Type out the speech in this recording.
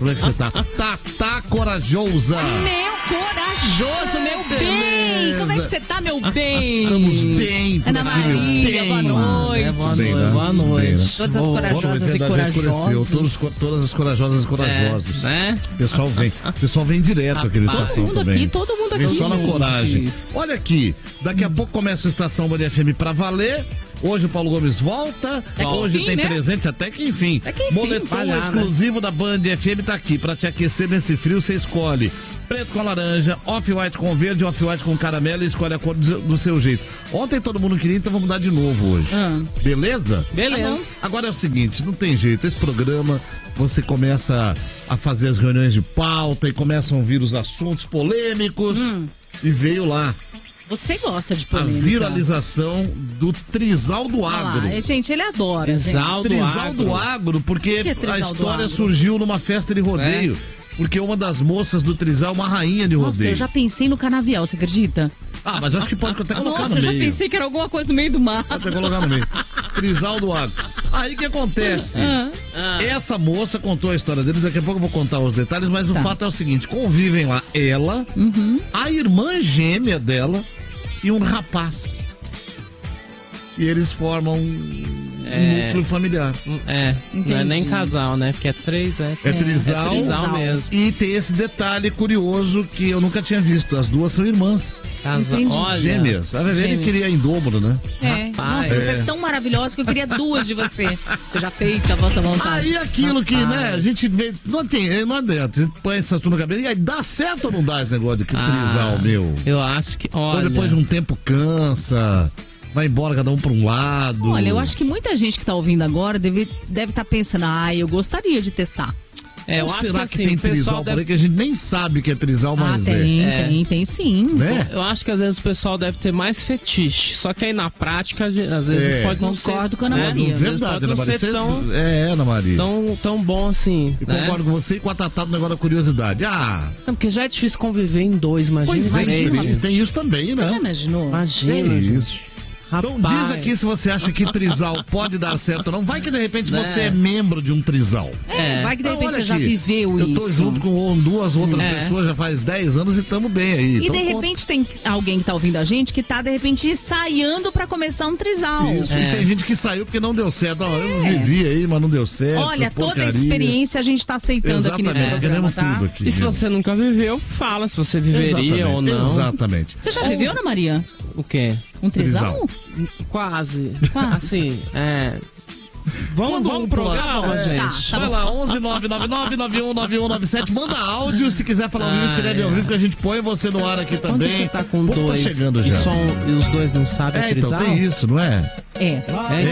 Como é que você tá? Tá corajosa. Meu corajoso, meu bem. Como é que você tá, meu bem? Estamos bem. Ana Maria, boa noite. Boa noite. Todas as corajosas e corajosos. Todas as corajosas e corajosos. Né? O pessoal vem direto aqui no Estação também. Todo mundo aqui. Vem só na gente. coragem. Olha aqui, daqui a pouco começa a Estação Band FM pra valer. Hoje o Paulo Gomes volta. Hoje enfim, tem né? presente até que enfim. Boletom exclusivo da Band FM tá aqui. Pra te aquecer nesse frio, você escolhe preto com laranja, off-white com verde, off-white com caramelo e escolhe a cor do seu jeito. Ontem todo mundo queria, então vamos mudar de novo hoje. Beleza? Beleza. Agora é o seguinte, não tem jeito. Esse programa, você começa a fazer as reuniões de pauta e começam a vir os assuntos polêmicos. E veio lá Você gosta de a polêmica. viralização do Trisal do Agro. Gente, ele adora. Trisal do Agro, porque que é Trisal a do história Agro? surgiu numa festa de rodeio. Porque uma das moças do Trisal é uma rainha de Nossa, rodeio. eu já pensei no canavial, você acredita? Ah, mas acho que pode até colocar Nossa, no eu já meio. pensei que era alguma coisa no meio do mar. Pode até colocar no meio. Trisal do Agro. Aí o que acontece? Essa moça contou a história dele, daqui a pouco eu vou contar os detalhes, mas o fato é o seguinte, convivem lá ela, a irmã gêmea dela e um rapaz. E eles formam um núcleo familiar. Não é nem casal, né? Porque é três, É trisal, trisal mesmo. E tem esse detalhe curioso que eu nunca tinha visto. As duas são irmãs. Entendi. Olha, Gêmeas. A Bebê queria em dobro, né? Rapaz. Nossa, você é tão maravilhosa que eu queria duas de você. Você já feita a vossa vontade. Aí aquilo que, né, a gente vê. Não adianta. A gente põe essas tudo na cabeça. E aí dá certo ou não dá esse negócio de que trisal, meu? Eu acho que, Ou olha... depois de um tempo cansa. Vai embora cada um pra um lado. Olha, eu acho que muita gente que tá ouvindo agora deve estar pensando, eu gostaria de testar. eu Ou acho será que que assim, tem o pessoal trisal por aí que a gente nem sabe que é trisal, mas tem sim. Né? Eu acho que às vezes o pessoal deve ter mais fetiche. Só que aí na prática, às vezes pode não ser. Concordo com a Ana Maria. Verdade, Ana Maria. Ser tão, Ana Maria. tão bom assim. Eu né? concordo com você e com a Tatá do negócio da curiosidade. Não, porque já é difícil conviver em dois, imagina. Pois é, três. tem isso também, né? Você já imaginou? Imagina. É gente. isso. Então diz aqui se você acha que trisal pode dar certo ou não. Vai que de repente você é membro de um trisal. Vai que de repente olha você já aqui, viveu eu isso. tô junto com duas outras pessoas já faz 10 anos e tamo bem aí. E Então, de repente tem alguém que tá ouvindo a gente que tá de repente ensaiando pra começar um trisal. Isso, e tem gente que saiu porque não deu certo. Ó, eu vivi aí, mas não deu certo. Olha, toda a porcaria. experiência a gente tá aceitando aqui nesse Exatamente, programa, queremos tá? tudo aqui. E se viu? você nunca viveu, fala se você viveria ou não. Exatamente. Você já viveu, Ana Maria? O quê? Um trisal? Quase. Quase. Assim, Vamos pro programa, gente. Tá Vai bom. lá, 11-999-919197. Manda áudio, se quiser falar ao vivo, escreve ao vivo que a gente põe você no ar aqui Quando também. você tá com O povo dois tá chegando já. e os dois não sabem Então trisal? tem isso, não é? É.